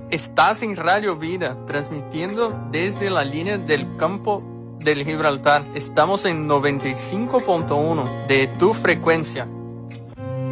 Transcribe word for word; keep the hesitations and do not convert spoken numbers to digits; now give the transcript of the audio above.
Estás en Radio Vida, transmitiendo desde la línea del campo del Gibraltar. Estamos en noventa y cinco punto uno de tu frecuencia.